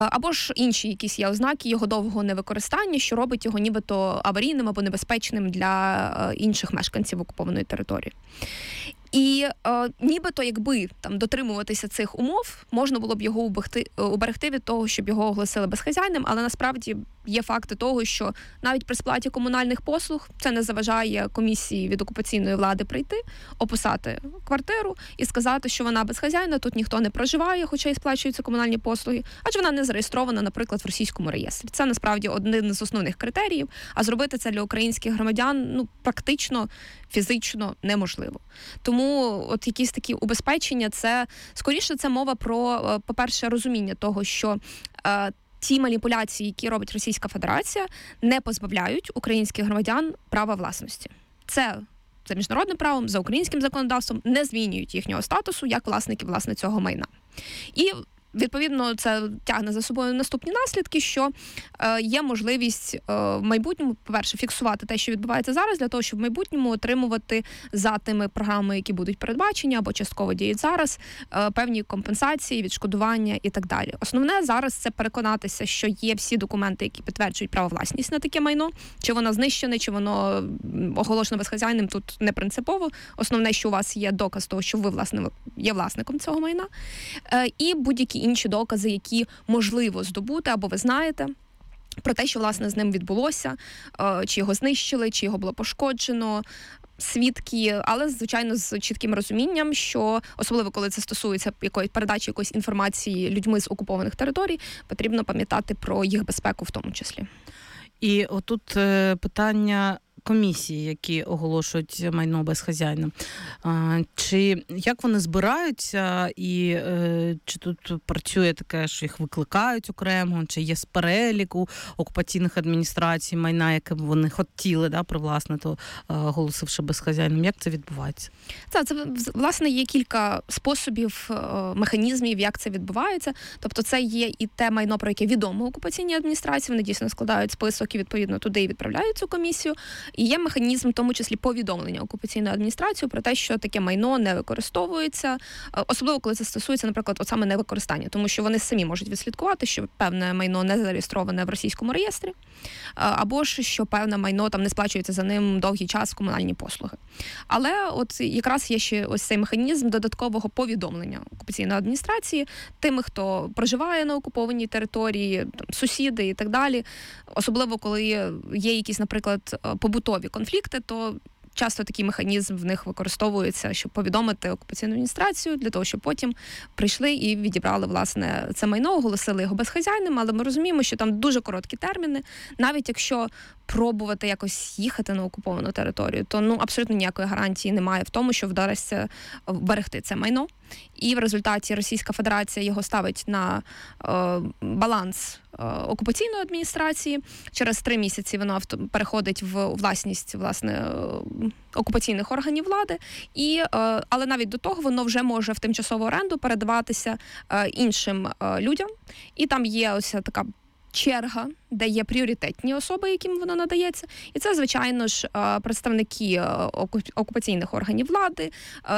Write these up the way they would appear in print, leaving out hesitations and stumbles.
Або ж інші якісь є ознаки його довгого невикористання, що робить його нібито аварійним або небезпечним для інших мешканців окупованої території. І нібито, якби там дотримуватися цих умов, можна було б його уберегти від того, щоб його оголосили безхазяйним, але насправді є факти того, що навіть при сплаті комунальних послуг це не заважає комісії від окупаційної влади прийти, описати квартиру і сказати, що вона безхазяйна, тут ніхто не проживає, хоча й сплачуються комунальні послуги, адже вона не зареєстрована, наприклад, в російському реєстрі. Це насправді один з основних критеріїв, а зробити це для українських громадян практично, фізично неможливо. Тому от якісь такі убезпечення, скоріше це мова про, по-перше, розуміння того, що ті маніпуляції, які робить Російська Федерація, не позбавляють українських громадян права власності. Це за міжнародним правом, за українським законодавством не змінюють їхнього статусу як власників, власне, цього майна. І відповідно, це тягне за собою наступні наслідки, що є можливість в майбутньому, по-перше, фіксувати те, що відбувається зараз, для того, щоб в майбутньому отримувати за тими програмами, які будуть передбачені або частково діють зараз, певні компенсації, відшкодування і так далі. Основне зараз це переконатися, що є всі документи, які підтверджують право власність на таке майно, чи воно знищене, чи воно оголошено безхазяйним, тут не принципово. Основне, що у вас є доказ того, що ви, власне, є власником цього майна. І будь-які інші докази, які можливо здобути, або ви знаєте про те, що, власне, з ним відбулося, чи його знищили, чи його було пошкоджено, свідки, але, звичайно, з чітким розумінням, що, особливо коли це стосується передачі якоїсь інформації людьми з окупованих територій, потрібно пам'ятати про їх безпеку в тому числі. І отут питання комісії, які оголошують майно безхазяйним. Чи як вони збираються і чи тут працює таке, що їх викликають окремо, чи є з переліку окупаційних адміністрацій майна, яке вони хотіли привласнити, оголосивши безхазяйним? Як це відбувається? Це, власне, є кілька способів, механізмів, як це відбувається. Тобто це є і те майно, про яке відомо окупаційній адміністрації, вони дійсно складають список і, відповідно, туди і відправляють цю комісію. І є механізм, в тому числі, повідомлення окупаційної адміністрації про те, що таке майно не використовується, особливо, коли це стосується, наприклад, от саме невикористання, тому що вони самі можуть відслідкувати, що певне майно не зареєстроване в російському реєстрі, або ж, що певне майно там не сплачується за ним довгий час комунальні послуги. Але от якраз є ще ось цей механізм додаткового повідомлення окупаційної адміністрації тими, хто проживає на окупованій території, сусіди і так далі. Особливо, коли є якісь, наприклад, побутові конфлікти, то часто такий механізм в них використовується, щоб повідомити окупаційну адміністрацію, для того, щоб потім прийшли і відібрали, власне, це майно, оголосили його безхазяйним, але ми розуміємо, що там дуже короткі терміни. Навіть якщо пробувати якось їхати на окуповану територію, то абсолютно ніякої гарантії немає в тому, що вдасться вберегти це майно. І в результаті Російська Федерація його ставить на баланс окупаційної адміністрації. Через 3 місяці воно переходить в власність, власне, окупаційних органів влади. Але навіть до того воно вже може в тимчасову оренду передаватися іншим людям. І там є ось така черга, де є пріоритетні особи, яким воно надається. І це, звичайно ж, представники окупаційних органів влади,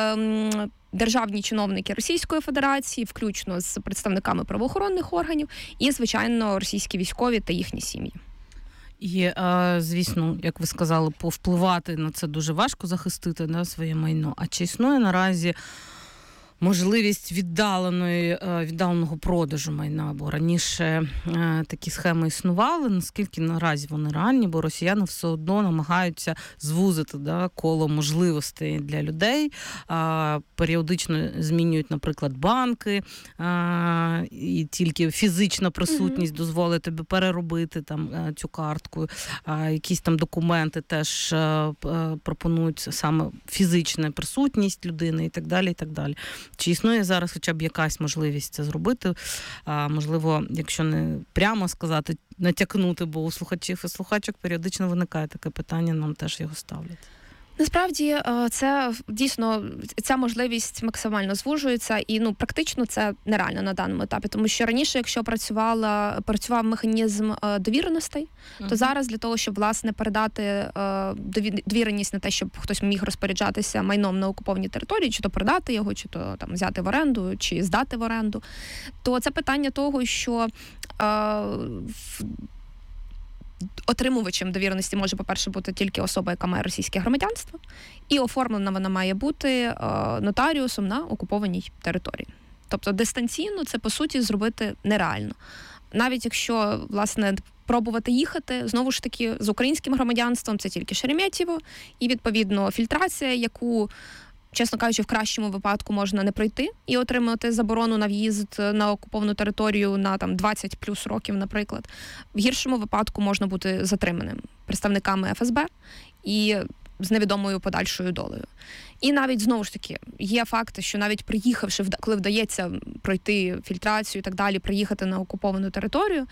державні чиновники Російської Федерації, включно з представниками правоохоронних органів, і, звичайно, російські військові та їхні сім'ї. І, звісно, як ви сказали, повпливати на це дуже важко, захистити своє майно. А чи існує наразі можливість віддаленого продажу майна, бо раніше такі схеми існували, наскільки наразі вони реальні, бо росіяни все одно намагаються звузити коло можливостей для людей, періодично змінюють, наприклад, банки, і тільки фізична присутність дозволить тобі переробити там цю картку, якісь там документи теж пропонують саме фізична присутність людини і так далі, і так далі. Чи існує зараз хоча б якась можливість це зробити? Можливо, якщо не прямо сказати, натякнути, бо у слухачів і слухачок періодично виникає таке питання, нам теж його ставлять. Насправді, це дійсно, ця можливість максимально звужується і, практично це нереально на даному етапі, тому що раніше, якщо працював механізм довіреностей, то зараз для того, щоб, власне, передати довіреність на те, щоб хтось міг розпоряджатися майном на окупованій території, чи то продати його, чи то там взяти в оренду, чи здати в оренду, то це питання того, що Отримувачем довіреності може, по-перше, бути тільки особа, яка має російське громадянство, і оформлена вона має бути нотаріусом на окупованій території. Тобто дистанційно це, по суті, зробити нереально. Навіть якщо, власне, пробувати їхати, знову ж таки, з українським громадянством, це тільки Шереметьєво, і, відповідно, фільтрація, яку, чесно кажучи, в кращому випадку можна не пройти і отримати заборону на в'їзд на окуповану територію на 20 плюс років, наприклад. В гіршому випадку можна бути затриманим представниками ФСБ і з невідомою подальшою долею. І навіть, знову ж таки, є факти, що навіть приїхавши, коли вдається пройти фільтрацію і так далі, приїхати на окуповану територію,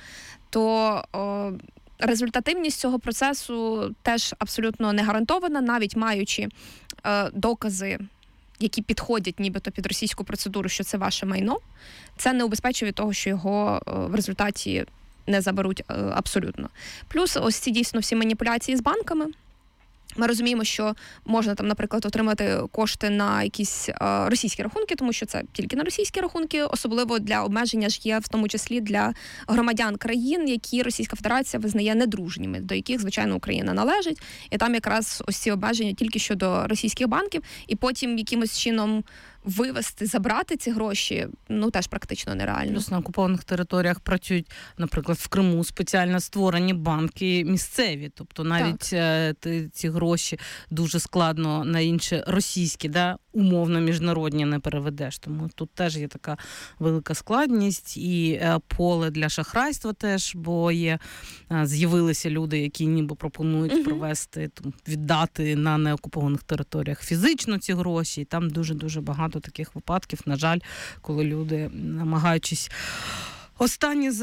то результативність цього процесу теж абсолютно не гарантована, навіть маючи докази, які підходять нібито під російську процедуру, що це ваше майно, це не убезпечує від того, що його в результаті не заберуть абсолютно. Плюс ось ці дійсно всі маніпуляції з банками. Ми розуміємо, що можна там, наприклад, отримати кошти на якісь російські рахунки, тому що це тільки на російські рахунки, особливо для обмеження ж є в тому числі для громадян країн, які Російська Федерація визнає недружніми, до яких, звичайно, Україна належить. І там якраз ось ці обмеження тільки щодо російських банків, і потім якимось чином вивести, забрати ці гроші, теж практично нереально. Плюс на окупованих територіях працюють, наприклад, в Криму спеціально створені банки місцеві. Тобто навіть ці гроші дуже складно на інші російські, умовно міжнародні не переведеш. Тому тут теж є така велика складність і поле для шахрайства теж, бо з'явилися люди, які ніби пропонують провести, віддати на неокупованих територіях фізично ці гроші. І там дуже-дуже багато таких випадків, на жаль, коли люди, намагаючись останні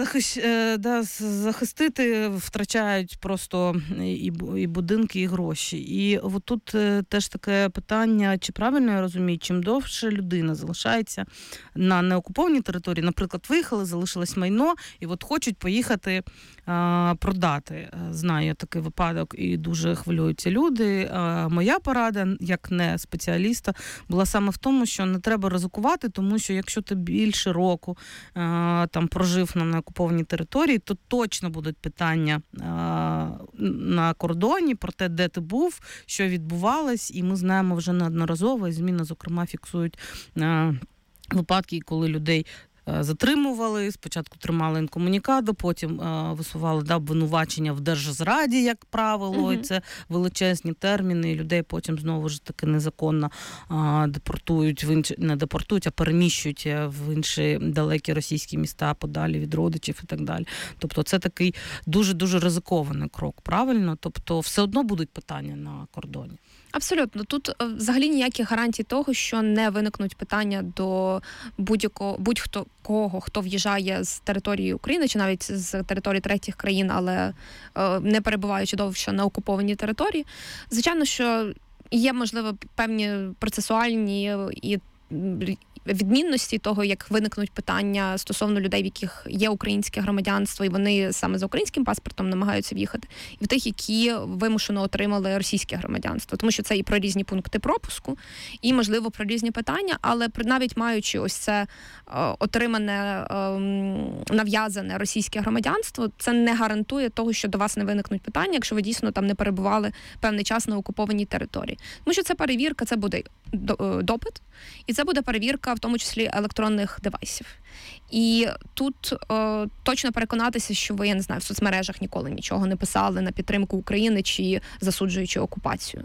захистити, втрачають просто і будинки, і гроші. І от тут теж таке питання, чи правильно я розумію, чим довше людина залишається на неокупованій території, наприклад, виїхали, залишилось майно, і от хочуть поїхати продати. Знаю такий випадок, і дуже хвилюються люди. Моя порада, як не спеціаліста, була саме в тому, що не треба ризикувати, тому що якщо ти більше року там прожив на неокупованій території, то точно будуть питання на кордоні про те, де ти був, що відбувалось, і ми знаємо вже неодноразово, і ЗМІ, зокрема, фіксують випадки, коли людей затримували, спочатку тримали інкомунікадо, потім висували обвинувачення в держзраді, як правило, і величезні терміни, і людей потім знову ж таки незаконно депортують, не депортують, а переміщують в інші далекі російські міста, подалі від родичів і так далі. Тобто це такий дуже-дуже ризикований крок, правильно? Тобто все одно будуть питання на кордоні. Абсолютно. Тут взагалі ніяких гарантій того, що не виникнуть питання до будь-кого, хто в'їжджає з території України, чи навіть з території третіх країн, але не перебуваючи довше на окупованій території. Звичайно, що є, можливо, певні процесуальні і відмінності того, як виникнуть питання стосовно людей, в яких є українське громадянство, і вони саме за українським паспортом намагаються в'їхати, і в тих, які вимушено отримали російське громадянство. Тому що це і про різні пункти пропуску, і, можливо, про різні питання, але навіть маючи ось це отримане, нав'язане російське громадянство, це не гарантує того, що до вас не виникнуть питання, якщо ви дійсно там не перебували певний час на окупованій території. Тому що це перевірка, це буде допит, і це буде перевірка, в тому числі електронних девайсів. І тут точно переконатися, що ви, я не знаю, в соцмережах ніколи нічого не писали на підтримку України чи засуджуючи окупацію.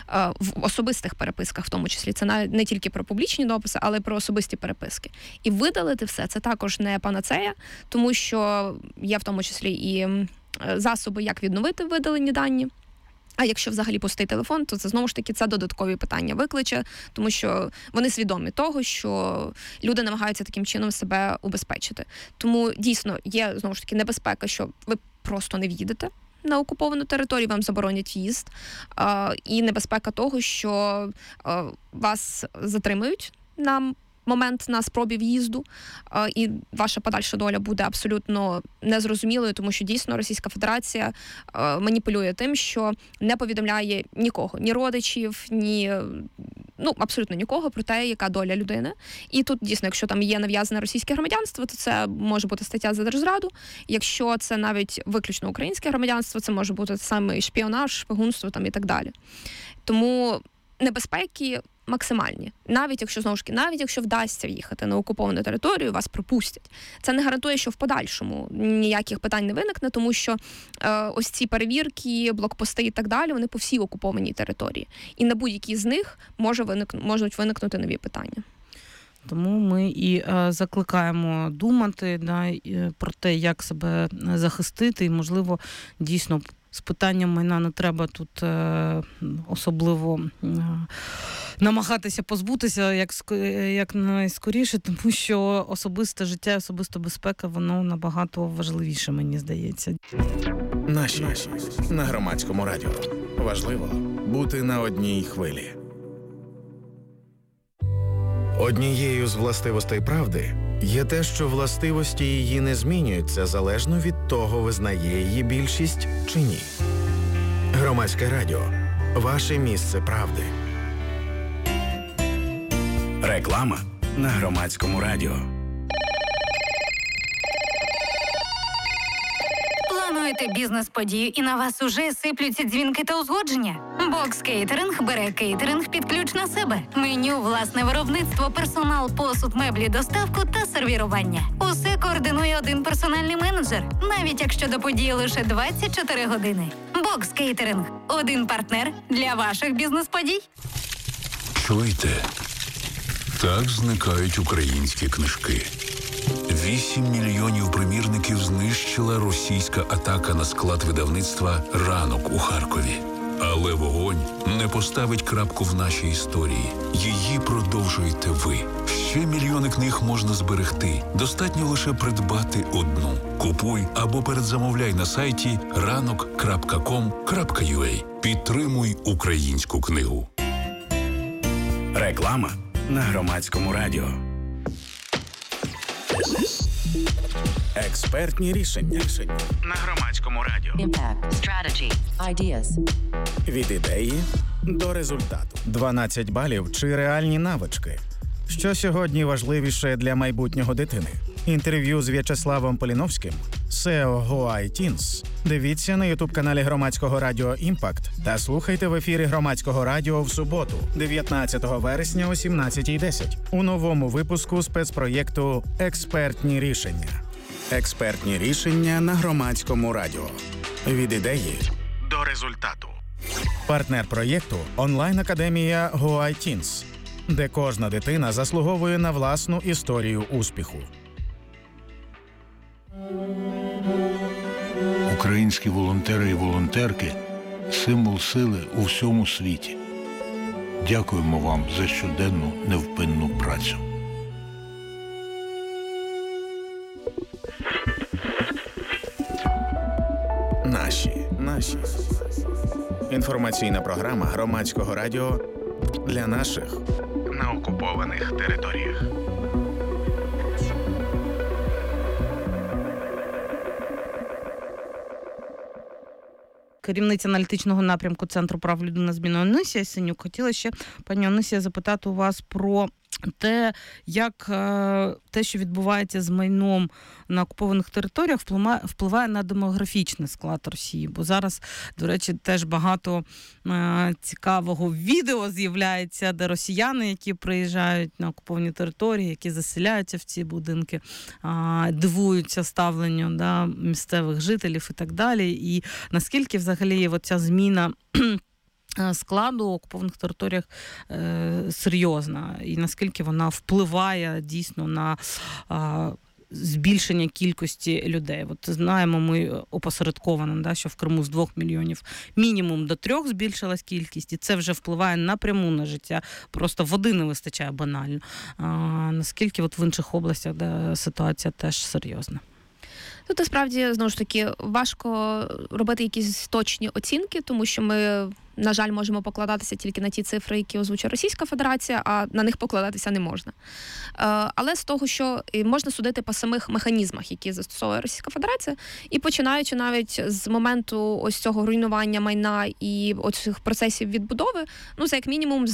В особистих переписках в тому числі. Це не тільки про публічні дописи, але й про особисті переписки. І видалити все, це також не панацея, тому що є в тому числі і засоби, як відновити видалені дані. А якщо взагалі пустий телефон, то це знову ж таки це додаткові питання викличе, тому що вони свідомі того, що люди намагаються таким чином себе убезпечити. Тому дійсно є знову ж таки небезпека, що ви просто не в'їдете на окуповану територію, вам заборонять в'їзд, і небезпека того, що вас затримають на момент на спробі в'їзду, і ваша подальша доля буде абсолютно незрозумілою, тому що дійсно Російська Федерація маніпулює тим, що не повідомляє нікого, ні родичів, ні абсолютно нікого про те, яка доля людини. І тут, дійсно, якщо там є нав'язане російське громадянство, то це може бути стаття за держзраду. Якщо це навіть виключно українське громадянство, це може бути саме шпіонаж, шпигунство там і так далі. Тому небезпеки максимальні. Навіть якщо вдасться в'їхати на окуповану територію, вас пропустять. Це не гарантує, що в подальшому ніяких питань не виникне, тому що ось ці перевірки, блокпости і так далі, вони по всій окупованій території. І на будь-якій з них можуть виникнути нові питання. Тому ми і закликаємо думати про те, як себе захистити, і, можливо, дійсно, з питанням майна не треба тут особливо намагатися позбутися як найскоріше, тому що особисте життя, особиста безпека, воно набагато важливіше, мені здається. Наші на Громадському радіо. Важливо бути на одній хвилі. Однією з властивостей правди є те, що властивості її не змінюються залежно від того, визнає її більшість чи ні. Громадське радіо. Ваше місце правди. Реклама на Громадському радіо. Плануєте бізнес-подію і на вас уже сиплються дзвінки та узгодження? Бокс Кейтеринг бере кейтеринг під ключ на себе. Меню, власне виробництво, персонал, посуд, меблі, доставку та сервірування. Усе координує один персональний менеджер, навіть якщо до події лише 24 години. Бокс Кейтеринг – один партнер для ваших бізнес-подій. Чуєте? Так зникають українські книжки. 8 мільйонів примірників знищила російська атака на склад видавництва «Ранок» у Харкові. Але вогонь не поставить крапку в нашій історії. Її продовжуєте ви. Ще мільйони книг можна зберегти. Достатньо лише придбати одну. Купуй або передзамовляй на сайті ranok.com.ua. Підтримуй українську книгу. Реклама на Громадському радіо. Експертні рішення на Громадському радіо. Impact, strategy, ideas. Від ідеї до результату. 12 балів чи реальні навички. Що сьогодні важливіше для майбутнього дитини? Інтерв'ю з В'ячеславом Поліновським, SEO Go iTeens. Дивіться на ютуб-каналі Громадського радіо «Імпакт» та слухайте в ефірі Громадського радіо в суботу, 19 вересня о 17:10 у новому випуску спецпроєкту «Експертні рішення». Експертні рішення на Громадському радіо. Від ідеї до результату. Партнер проєкту – онлайн-академія Go iTeens, де кожна дитина заслуговує на власну історію успіху. Українські волонтери і волонтерки – символ сили у всьому світі. Дякуємо вам за щоденну невпинну працю. Наші. Інформаційна програма Громадського радіо для наших на окупованих територіях. Керівниця аналітичного напрямку Центру прав людини Зміни Онисія Синюк. Хотіла ще, пані Онисія, запитати у вас про те, як те, що відбувається з майном на окупованих територіях, впливає на демографічний склад Росії. Бо зараз, до речі, теж багато цікавого відео з'являється, де росіяни, які приїжджають на окуповані території, які заселяються в ці будинки, дивуються ставленню місцевих жителів і так далі. І наскільки взагалі оця зміна складу у окупованих територіях серйозна, і наскільки вона впливає дійсно на збільшення кількості людей. От знаємо ми опосередковано, що в Криму з 2 мільйонів мінімум до 3 збільшилась кількість, і це вже впливає напряму на життя. Просто води не вистачає банально. Наскільки от в інших областях, де ситуація теж серйозна? Тут насправді, знову ж таки, важко робити якісь точні оцінки, тому що ми, на жаль, можемо покладатися тільки на ті цифри, які озвучує Російська Федерація, а на них покладатися не можна. Але з того, що можна судити по самих механізмах, які застосовує Російська Федерація, і починаючи навіть з моменту ось цього руйнування майна і оцих процесів відбудови, це як мінімум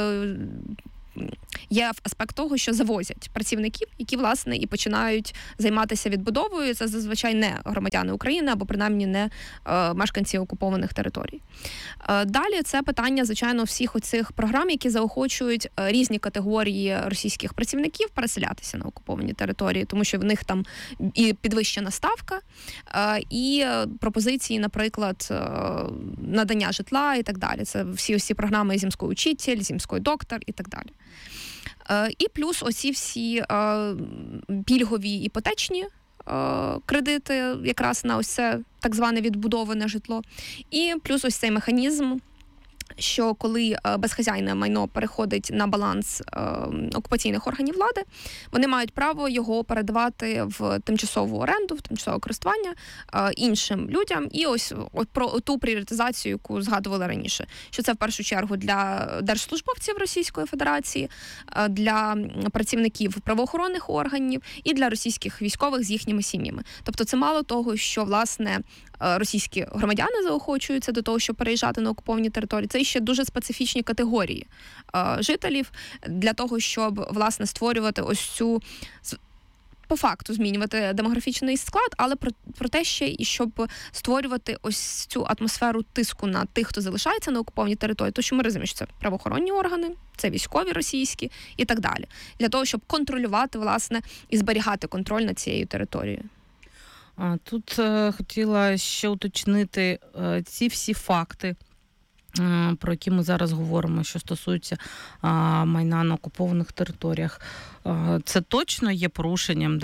є аспект того, що завозять працівників, які, власне, і починають займатися відбудовою. Це зазвичай не громадяни України або, принаймні, не мешканці окупованих територій. Далі це питання, звичайно, всіх оцих програм, які заохочують різні категорії російських працівників переселятися на окуповані території, тому що в них там і підвищена ставка, і пропозиції, наприклад, надання житла і так далі. Це всі ось ці програми «Земський учитель», «Земський доктор» і так далі. І плюс оці всі пільгові іпотечні кредити якраз на ось це так зване відбудоване житло. І плюс ось цей механізм, що коли безхазяйне майно переходить на баланс окупаційних органів влади, вони мають право його передавати в тимчасову оренду, в тимчасове користування іншим людям. І ось про ту пріоритизацію, яку згадували раніше, що це в першу чергу для держслужбовців Російської Федерації, для працівників правоохоронних органів і для російських військових з їхніми сім'ями. Тобто це мало того, що, власне, російські громадяни заохочуються до того, щоб переїжджати на окуповані території. Це ще дуже специфічні категорії жителів для того, щоб, власне, створювати ось цю, по факту, змінювати демографічний склад, але про те ще і щоб створювати ось цю атмосферу тиску на тих, хто залишається на окупованій території. То, що ми розуміємо, що це правоохоронні органи, це військові російські і так далі. Для того, щоб контролювати, власне, і зберігати контроль над цією територією. Тут хотіла ще уточнити ці всі факти, про які ми зараз говоримо, що стосуються майна на окупованих територіях. Це точно є порушенням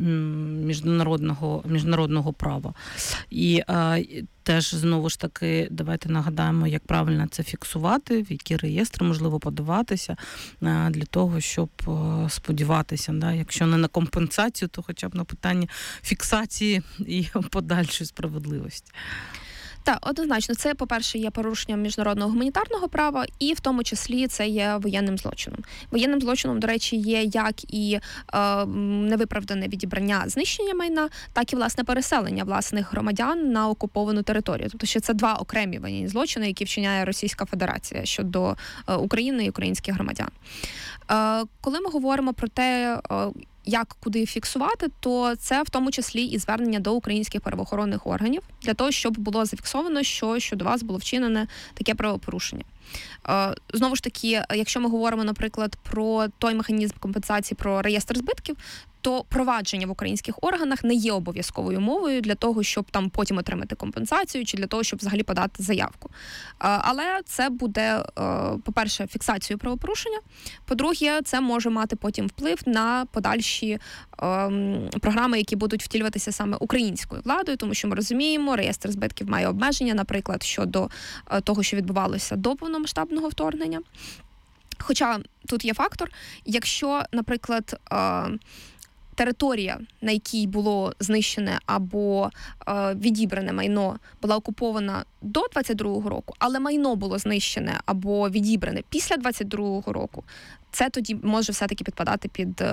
міжнародного права. І теж, знову ж таки, давайте нагадаємо, як правильно це фіксувати, в які реєстри можливо подаватися, для того, щоб сподіватися, якщо не на компенсацію, то хоча б на питання фіксації і подальшої справедливості. Так, однозначно, це, по-перше, є порушенням міжнародного гуманітарного права, і в тому числі це є воєнним злочином. Воєнним злочином, до речі, є як і невиправдане відібрання, знищення майна, так і, власне, переселення власних громадян на окуповану територію. Тобто, що це два окремі воєнні злочини, які вчиняє Російська Федерація щодо України і українських громадян. Коли ми говоримо про те, як куди фіксувати, то це в тому числі і звернення до українських правоохоронних органів для того, щоб було зафіксовано, що щодо вас було вчинене таке правопорушення. Знову ж таки, якщо ми говоримо, наприклад, про той механізм компенсації, про реєстр збитків, то провадження в українських органах не є обов'язковою мовою для того, щоб там потім отримати компенсацію чи для того, щоб взагалі подати заявку. Але це буде, по-перше, фіксацією правопорушення, по-друге, це може мати потім вплив на подальші програми, які будуть втілюватися саме українською владою, тому що ми розуміємо, реєстр збитків має обмеження, наприклад, щодо того, що відбувалося до повномасштабного вторгнення. Хоча тут є фактор, якщо, наприклад, територія, на якій було знищене або відібране майно, була окупована до 22-го року, але майно було знищене або відібране після 22-го року, це тоді може все-таки підпадати під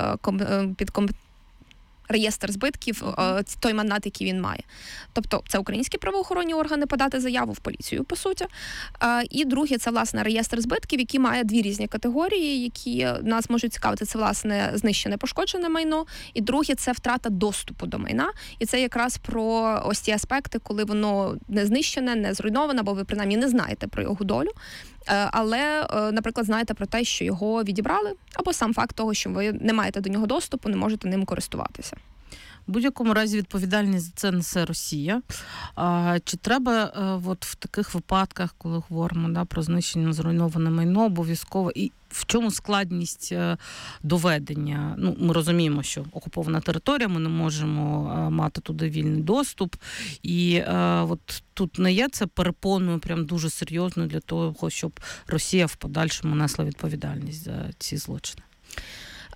реєстр збитків, той мандат, який він має. Тобто це українські правоохоронні органи подати заяву в поліцію, по суті. І друге, це, власне, реєстр збитків, який має дві різні категорії, які нас можуть цікавити. Це, власне, знищене, пошкоджене майно. І друге, це втрата доступу до майна. І це якраз про ось ці аспекти, коли воно не знищене, не зруйноване, або ви, принаймні, не знаєте про його долю. Але, наприклад, знаєте про те, що його відібрали, або сам факт того, що ви не маєте до нього доступу, не можете ним користуватися. В будь-якому разі відповідальність за це несе Росія. Чи треба от в таких випадках, коли говоримо про знищення, зруйноване майно, обов'язково, і в чому складність доведення? Ми розуміємо, що окупована територія, ми не можемо мати туди вільний доступ, і от тут не є це перепоною прям дуже серйозно для того, щоб Росія в подальшому несла відповідальність за ці злочини?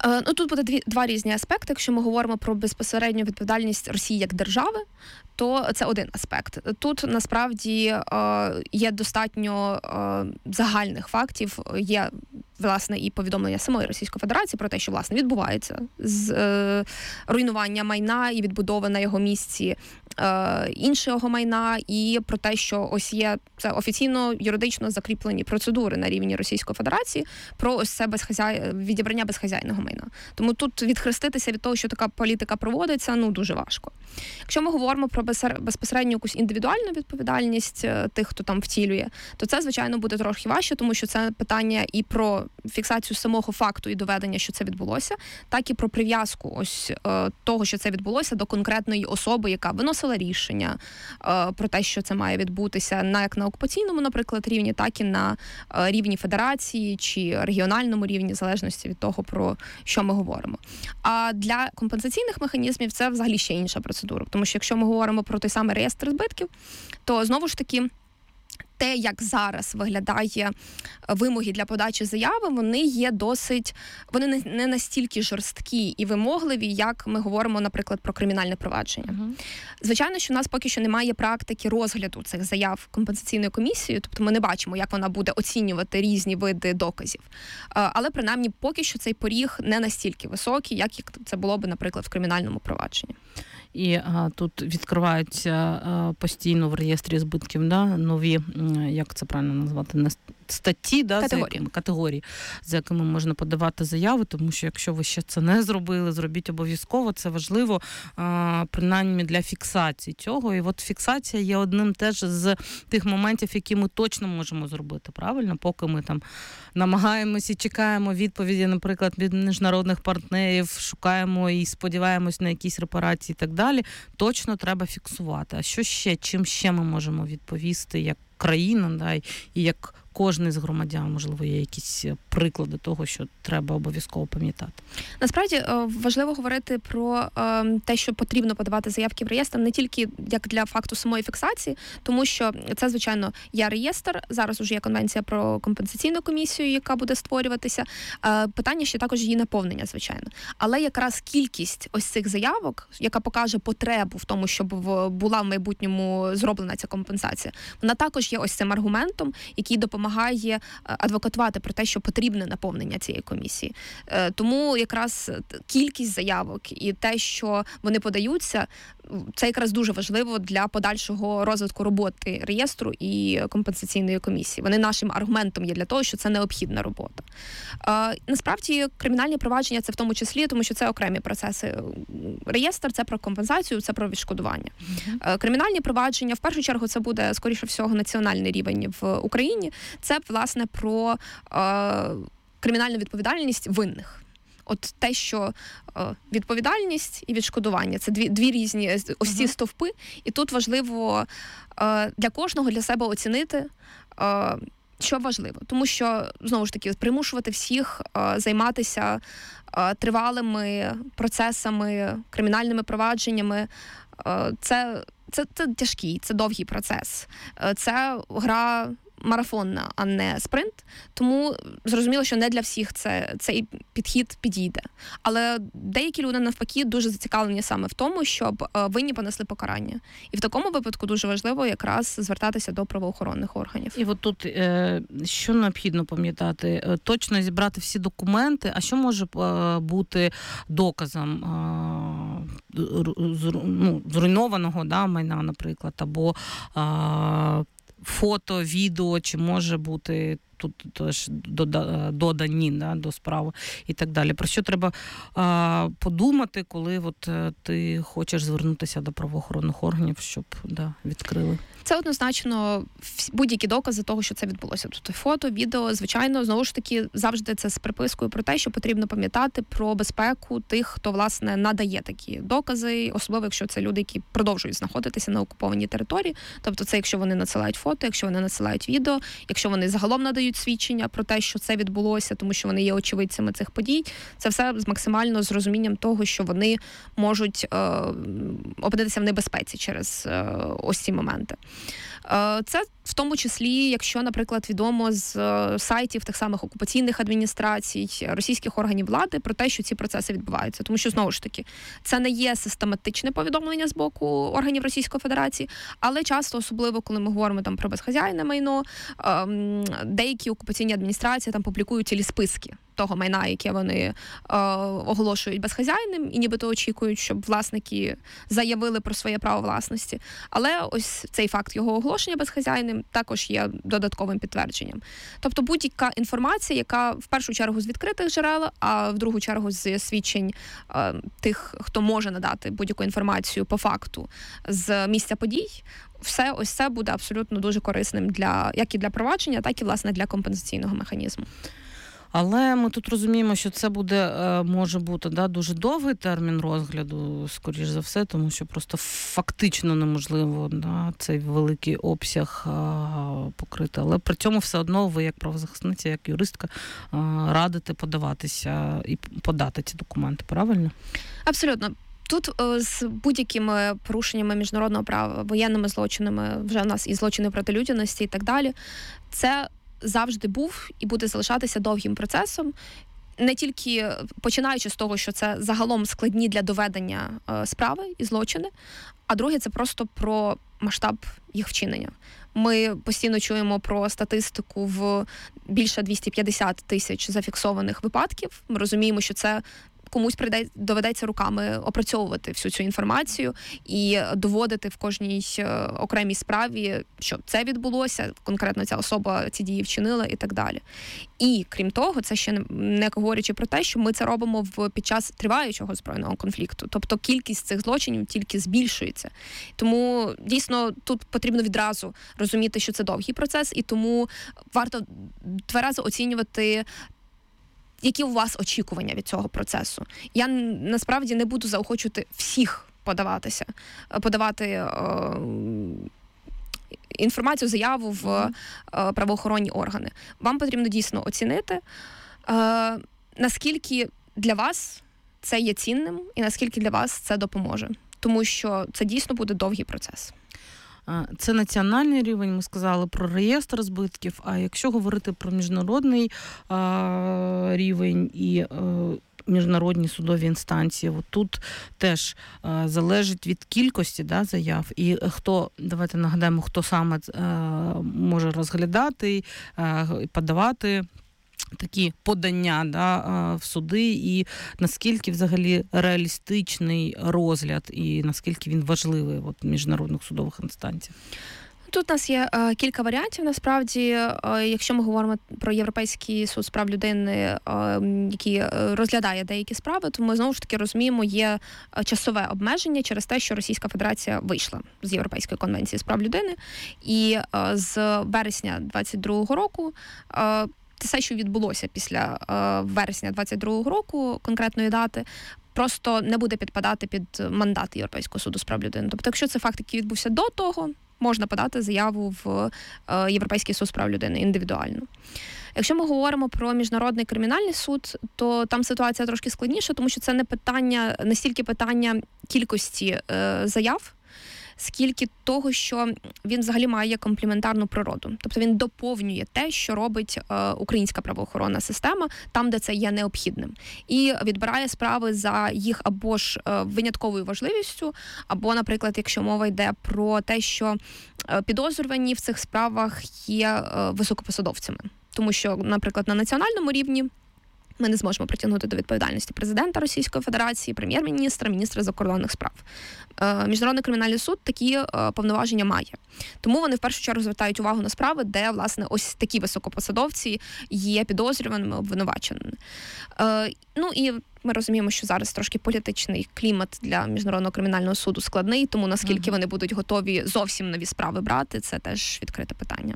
Тут буде два різні аспекти. Якщо ми говоримо про безпосередню відповідальність Росії як держави, то це один аспект. Тут насправді є достатньо загальних фактів, є власне і повідомлення самої Російської Федерації про те, що власне відбувається з руйнування майна і відбудови на його місці іншого майна, і про те, що ось є це офіційно юридично закріплені процедури на рівні Російської Федерації про ось це відібрання безхазяйного майна. Тому тут відхреститися від того, що така політика проводиться, дуже важко. Якщо ми говоримо про безпосередню якусь індивідуальну відповідальність тих, хто там втілює, то це, звичайно, буде трохи важче, тому що це питання і про фіксацію самого факту і доведення, що це відбулося, так і про прив'язку ось того, що це відбулося, до конкретної особи, яка виносила рішення про те, що це має відбутися як на окупаційному, наприклад, рівні, так і на рівні федерації чи регіональному рівні, в залежності від того, про що ми говоримо. А для компенсаційних механізмів це взагалі ще інша процедура, тому що якщо ми говоримо про той самий реєстр збитків, то знову ж таки те, як зараз виглядає вимоги для подачі заяви, вони не настільки жорсткі і вимогливі, як ми говоримо, наприклад, про кримінальне провадження. Звичайно, що у нас поки що немає практики розгляду цих заяв компенсаційною комісією, тобто ми не бачимо, як вона буде оцінювати різні види доказів. Але, принаймні, поки що цей поріг не настільки високий, як це було би, наприклад, в кримінальному провадженні. І тут відкриваються постійно в реєстрі збитків нові, як це правильно назвати, статті, категорії, за якими можна подавати заяви, тому що якщо ви ще це не зробили, зробіть обов'язково, це важливо, принаймні для фіксації цього. І от фіксація є одним теж з тих моментів, які ми точно можемо зробити, правильно? Поки ми там намагаємося і чекаємо відповіді, наприклад, від міжнародних партнерів, шукаємо і сподіваємось на якісь репарації і так далі, точно треба фіксувати. А що ще? Чим ще ми можемо відповісти як країна, і як кожен з громадян, можливо, є якісь приклади того, що треба обов'язково пам'ятати? Насправді важливо говорити про те, що потрібно подавати заявки в реєстр не тільки як для факту самої фіксації, тому що це, звичайно, є реєстр, зараз уже є конвенція про компенсаційну комісію, яка буде створюватися. Питання ще також її наповнення, звичайно. Але якраз кількість ось цих заявок, яка покаже потребу в тому, щоб була в майбутньому зроблена ця компенсація, вона також є ось цим аргументом, який допомагає адвокатувати про те, що потрібне наповнення цієї комісії. Тому якраз кількість заявок і те, що вони подаються, це якраз дуже важливо для подальшого розвитку роботи реєстру і компенсаційної комісії. Вони нашим аргументом є для того, що це необхідна робота. Насправді, кримінальні провадження це в тому числі, тому що це окремі процеси. Реєстр – це про компенсацію, це про відшкодування. Кримінальні провадження, в першу чергу, це буде, скоріше всього, національний рівень в Україні. Це, власне, про кримінальну відповідальність винних. От те, що відповідальність і відшкодування – це дві різні ось ці стовпи. І тут важливо для кожного для себе оцінити, що важливо. Тому що, знову ж таки, примушувати всіх займатися тривалими процесами, кримінальними провадженнями – це тяжкий, це довгий процес. Це гра марафонна, а не спринт. Тому зрозуміло, що не для всіх цей підхід підійде. Але деякі люди, навпаки, дуже зацікавлені саме в тому, щоб винні понесли покарання. І в такому випадку дуже важливо якраз звертатися до правоохоронних органів. І от тут що необхідно пам'ятати? Точно зібрати всі документи, а що може бути доказом зруйнованого майна, наприклад, або фото, відео, чи може бути тут теж додані до справи і так далі. Про що треба подумати, коли ти хочеш звернутися до правоохоронних органів, щоб відкрили? Це однозначно будь-які докази того, що це відбулося. Тут фото, відео, звичайно, знову ж таки, завжди це з припискою про те, що потрібно пам'ятати про безпеку тих, хто, власне, надає такі докази, особливо, якщо це люди, які продовжують знаходитися на окупованій території. Тобто це якщо вони надсилають фото, якщо вони надсилають відео, якщо вони загалом надають свідчення про те, що це відбулося, тому що вони є очевидцями цих подій. Це все максимально з розумінням того, що вони можуть опинитися в небезпеці через ось ці моменти. Це В тому числі, якщо, наприклад, відомо з сайтів тих самих окупаційних адміністрацій, російських органів влади про те, що ці процеси відбуваються. Тому що, знову ж таки, це не є систематичне повідомлення з боку органів Російської Федерації, але часто, особливо, коли ми говоримо там про безхазяйне майно, деякі окупаційні адміністрації там публікують цілі списки того майна, яке вони оголошують безхазяйним, і нібито очікують, щоб власники заявили про своє право власності. Але ось цей факт його оголошення безхазяйним також є додатковим підтвердженням. Тобто будь-яка інформація, яка в першу чергу з відкритих джерел, а в другу чергу з свідчень тих, хто може надати будь-яку інформацію по факту з місця подій, все ось це буде абсолютно дуже корисним як і для провадження, так і, власне, для компенсаційного механізму. Але ми тут розуміємо, що це може бути дуже довгий термін розгляду, скоріш за все, тому що просто фактично неможливо цей великий обсяг покрити. Але при цьому все одно ви, як правозахисниця, як юристка, радите подаватися і подати ці документи, правильно? Абсолютно. Тут з будь-якими порушеннями міжнародного права, воєнними злочинами, вже в нас і злочини проти людяності і так далі, це завжди був і буде залишатися довгим процесом, не тільки починаючи з того, що це загалом складні для доведення справи і злочини, а друге, це просто про масштаб їх вчинення. Ми постійно чуємо про статистику в більше 250 тисяч зафіксованих випадків. Ми розуміємо, що це комусь доведеться руками опрацьовувати всю цю інформацію і доводити в кожній окремій справі, що це відбулося, конкретно ця особа ці дії вчинила і так далі. І, крім того, це ще не говорячи про те, що ми це робимо під час триваючого збройного конфлікту. Тобто кількість цих злочинів тільки збільшується. Тому, дійсно, тут потрібно відразу розуміти, що це довгий процес, і тому варто тверезо оцінювати, які у вас очікування від цього процесу. Я насправді не буду заохочувати всіх подавати інформацію, заяву в правоохоронні органи. Вам потрібно дійсно оцінити, наскільки для вас це є цінним і наскільки для вас це допоможе. Тому що це дійсно буде довгий процес. Це національний рівень, ми сказали про реєстр збитків, а якщо говорити про міжнародний рівень і міжнародні судові інстанції, от тут теж залежить від кількості заяв і давайте нагадаємо, хто саме може розглядати, подавати такі подання в суди, і наскільки взагалі реалістичний розгляд, і наскільки він важливий в міжнародних судових інстанціях? Тут у нас є кілька варіантів, насправді. Якщо ми говоримо про Європейський суд з прав людини, який розглядає деякі справи, то ми знову ж таки розуміємо, є часове обмеження через те, що Російська Федерація вийшла з Європейської конвенції з прав людини, і з вересня 22-го року все, що відбулося після вересня 22-го року, конкретної дати, просто не буде підпадати під мандат Європейського суду з прав людини. Тобто, якщо це факт, який відбувся до того, можна подати заяву в Європейський суд з прав людини індивідуально. Якщо ми говоримо про Міжнародний кримінальний суд, то там ситуація трошки складніша, тому що це не стільки питання кількості заяв, скільки того, що він взагалі має комплементарну природу. Тобто він доповнює те, що робить українська правоохоронна система, там, де це є необхідним. І відбирає справи за їх або ж винятковою важливістю, або, наприклад, якщо мова йде про те, що підозрювані в цих справах є високопосадовцями. Тому що, наприклад, на національному рівні ми не зможемо притягнути до відповідальності президента Російської Федерації, прем'єр-міністра, міністра закордонних справ. Міжнародний кримінальний суд такі повноваження має. Тому вони в першу чергу звертають увагу на справи, де, власне, ось такі високопосадовці є підозрюваними, обвинуваченими. І ми розуміємо, що зараз трошки політичний клімат для Міжнародного кримінального суду складний, тому наскільки вони будуть готові зовсім нові справи брати, це теж відкрите питання.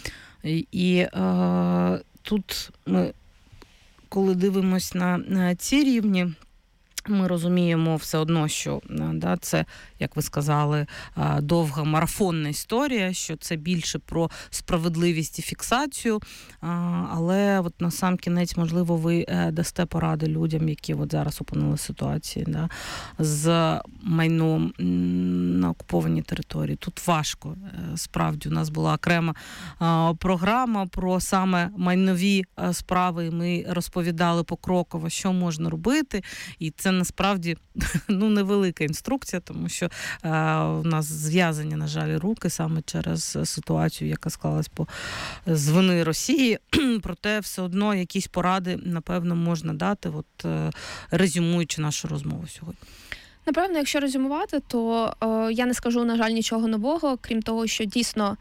І тут ми, коли дивимось на ці рівні, Ми розуміємо все одно, що це, як ви сказали, довга марафонна історія, що це більше про справедливість і фіксацію, але от на сам кінець, можливо, ви дасте поради людям, які от зараз опинили ситуації з майном на окупованій території. Тут важко. Справді, у нас була окрема програма про саме майнові справи, і ми розповідали покроково, що можна робити, і це насправді невелика інструкція, тому що у нас зв'язані, на жаль, руки саме через ситуацію, яка склалась з вини Росії. Проте все одно якісь поради, напевно, можна дати, резюмуючи нашу розмову сьогодні. Напевно, якщо резюмувати, то я не скажу, на жаль, нічого нового, крім того, що дійсно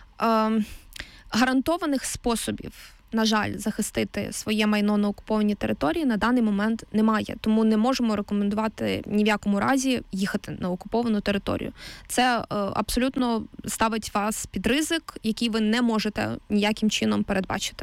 гарантованих способів, на жаль, захистити своє майно на окупованій території на даний момент немає. Тому не можемо рекомендувати ні в якому разі їхати на окуповану територію. Це абсолютно ставить вас під ризик, який ви не можете ніяким чином передбачити.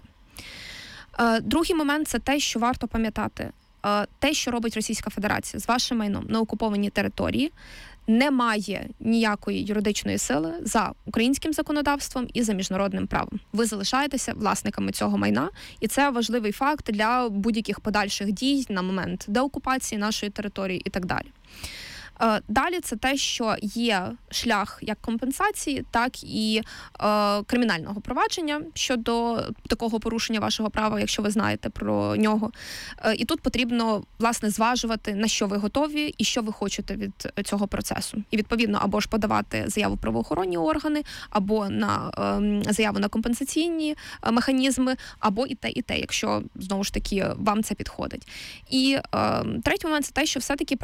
Другий момент – це те, що варто пам'ятати. Те, що робить Російська Федерація з вашим майном на окупованій території, не має ніякої юридичної сили за українським законодавством і за міжнародним правом. Ви залишаєтеся власниками цього майна, і це важливий факт для будь-яких подальших дій на момент деокупації нашої території і так далі. Далі це те, що є шлях як компенсації, так і кримінального провадження щодо такого порушення вашого права, якщо ви знаєте про нього. І тут потрібно, власне, зважувати, на що ви готові і що ви хочете від цього процесу. І, відповідно, або ж подавати заяву в правоохоронні органи, або на заяву на компенсаційні механізми, або і те, якщо, знову ж таки, вам це підходить. І третій момент – це те, що все-таки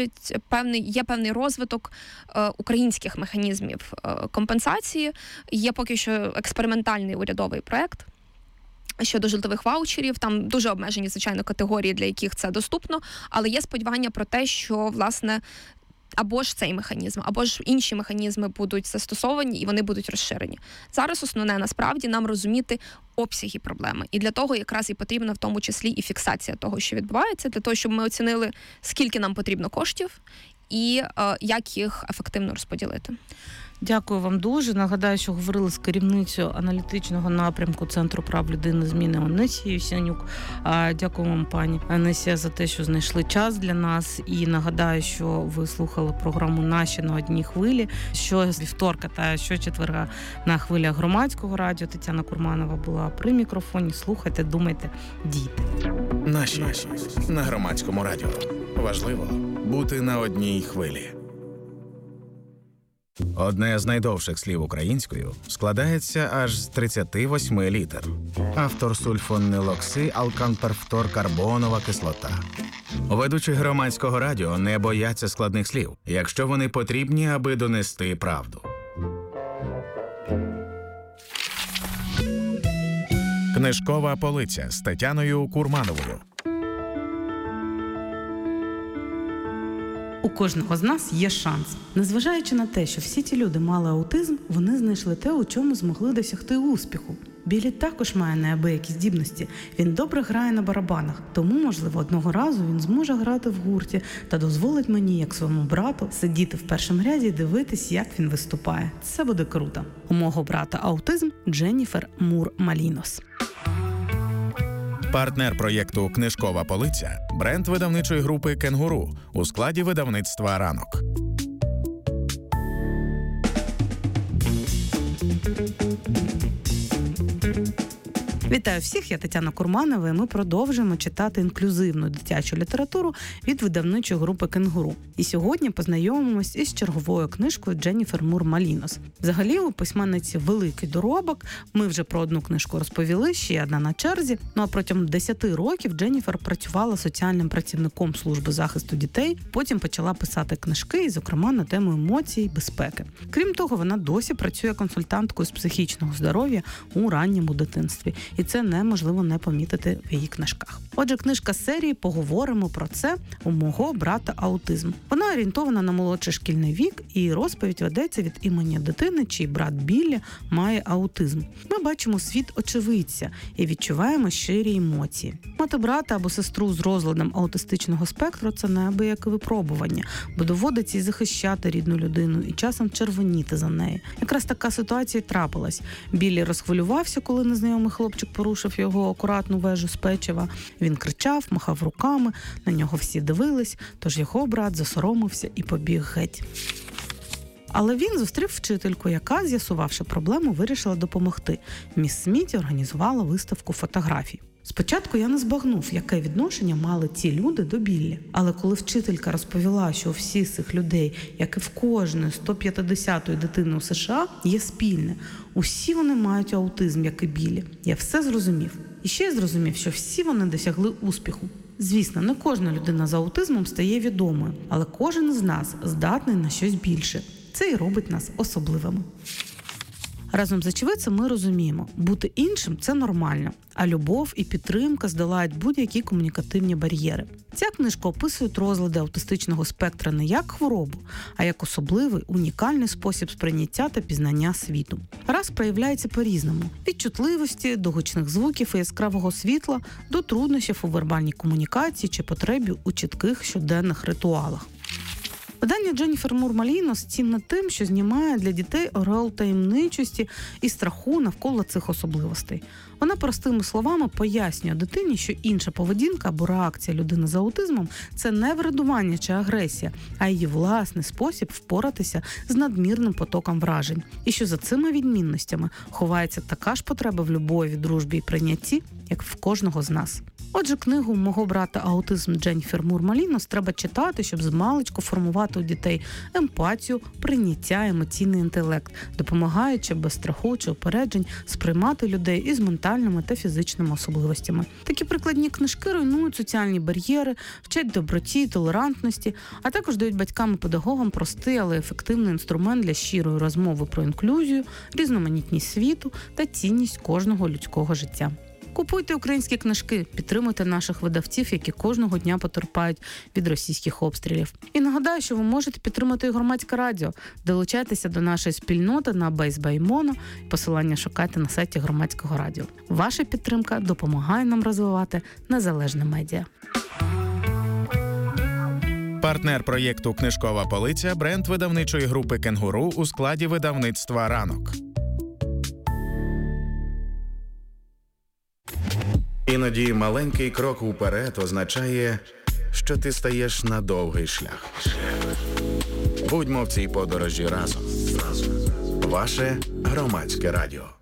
є певний розвиток українських механізмів компенсації. Є поки що експериментальний урядовий проект щодо житлових ваучерів. Там дуже обмежені, звичайно, категорії, для яких це доступно, але є сподівання про те, що, власне, або ж цей механізм, або ж інші механізми будуть застосовані і вони будуть розширені. Зараз основне, насправді, нам розуміти обсяги проблеми. І для того якраз і потрібна в тому числі і фіксація того, що відбувається, для того, щоб ми оцінили, скільки нам потрібно коштів і як їх ефективно розподілити. Дякую вам дуже. Нагадаю, що говорили з керівницею аналітичного напрямку Центру прав людини зміни Анесією Сянюк. Дякую вам, пані Анесія, за те, що знайшли час для нас. І нагадаю, що ви слухали програму «Наші на одній хвилі», що з вівторка та щочетверга на хвилях Громадського радіо. Тетяна Курманова була при мікрофоні. Слухайте, думайте, дійте. Наші на Громадському радіо. Важливо бути на одній хвилі. Одне з найдовших слів українською складається аж з 38 літер. Автор сульфонилокси алканперфторкарбонова кислота. Ведучі Громадського радіо не бояться складних слів, якщо вони потрібні, аби донести правду. Книжкова полиця з Тетяною Курмановою. У кожного з нас є шанс. Незважаючи на те, що всі ці люди мали аутизм, вони знайшли те, у чому змогли досягти успіху. Білі також має неабиякі здібності. Він добре грає на барабанах, тому, можливо, одного разу він зможе грати в гурті та дозволить мені, як своєму брату, сидіти в першому ряді і дивитись, як він виступає. Це буде круто. У мого брата аутизм – Дженніфер Мур Малінос. Партнер проєкту «Книжкова полиця» – бренд видавничої групи «Кенгуру» у складі видавництва «Ранок». Вітаю всіх, я Тетяна Курманова, і ми продовжуємо читати інклюзивну дитячу літературу від видавничої групи «Кенгуру». І сьогодні познайомимось із черговою книжкою Дженніфер Мур Малінос. Взагалі, у письменниці великий доробок. Ми вже про одну книжку розповіли, ще одна на черзі. Ну а протягом 10 років Дженніфер працювала соціальним працівником служби захисту дітей, потім почала писати книжки, і, зокрема, на тему емоцій і безпеки. Крім того, вона досі працює консультанткою з психічного здоров'я у ранньому дитинстві. і це неможливо не помітити в її книжках. Отже, книжка з серії «Поговоримо про це. У мого брата аутизм». Вона орієнтована на молодший шкільний вік, і розповідь ведеться від імені дитини, чий брат Біллі має аутизм. Ми бачимо світ очевидця і відчуваємо щирі емоції. Мати брата або сестру з розладом аутистичного спектру – це неабияке випробування, бо доводиться і захищати рідну людину, і часом червоніти за нею. Якраз така ситуація й трапилась. Біллі розхвилювався, коли незнайомий хлопчик порушив його акуратну вежу з печива. Він кричав, махав руками, на нього всі дивились, тож його брат засоромився і побіг геть. Але він зустрів вчительку, яка, з'ясувавши проблему, вирішила допомогти. Міс Сміті організувала виставку фотографій. Спочатку я не збагнув, яке відношення мали ці люди до Біллі. Але коли вчителька розповіла, що у всіх цих людей, як і в кожної 150-ї дитини у США, є спільне. Усі вони мають аутизм, як і Біллі. Я все зрозумів. І ще я зрозумів, що всі вони досягли успіху. Звісно, не кожна людина з аутизмом стає відомою, але кожен з нас здатний на щось більше. Це і робить нас особливими. Разом з очевидцем ми розуміємо, бути іншим – це нормально, а любов і підтримка здолають будь-які комунікативні бар'єри. Ця книжка описує розлади аутистичного спектра не як хворобу, а як особливий, унікальний спосіб сприйняття та пізнання світу. Раз проявляється по-різному – від чутливості до гучних звуків і яскравого світла до труднощів у вербальній комунікації чи потребі у чітких щоденних ритуалах. Видання Дженніфер Мур Малінос цінне тим, що знімає для дітей ореол таємничості і страху навколо цих особливостей. Вона простими словами пояснює дитині, що інша поведінка або реакція людини з аутизмом – це не вирадування чи агресія, а її власний спосіб впоратися з надмірним потоком вражень. І що за цими відмінностями ховається така ж потреба в любові, дружбі і прийнятті, як в кожного з нас. Отже, книгу «Мого брата аутизм» Дженніфер Мур Малінос треба читати, щоб змалечку формувати у дітей емпатію, прийняття, емоційний інтелект, допомагаючи без страху чи упереджень сприймати людей із ментальними та фізичними особливостями. Такі прикладні книжки руйнують соціальні бар'єри, вчать доброті і толерантності, а також дають батькам і педагогам простий, але ефективний інструмент для щирої розмови про інклюзію, різноманітність світу та цінність кожного людського життя. Купуйте українські книжки, підтримуйте наших видавців, які кожного дня потерпають від російських обстрілів. І нагадаю, що ви можете підтримати Громадське радіо. Долучайтеся до нашої спільноти на Base by Mono. Посилання шукайте на сайті Громадського радіо. Ваша підтримка допомагає нам розвивати незалежне медіа. Партнер проєкту «Книжкова полиця» – бренд видавничої групи «Кенгуру» у складі видавництва «Ранок». Іноді маленький крок уперед означає, що ти стаєш на довгий шлях. Будьмо в цій подорожі разом. Ваше Громадське радіо.